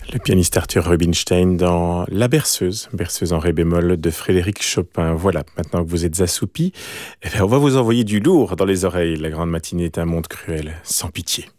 Le pianiste Arthur Rubinstein dans La berceuse, berceuse en ré bémol de Frédéric Chopin. Voilà, maintenant que vous êtes assoupis, on va vous envoyer du lourd dans les oreilles. La grande matinée est un monde cruel, sans pitié.